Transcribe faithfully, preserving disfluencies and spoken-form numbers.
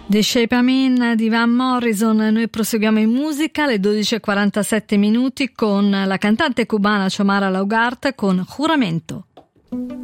The Shape I'm In di Van Morrison. Noi proseguiamo in musica alle dodici e quarantasette minuti con la cantante cubana Xiomara Laugart con Juramento.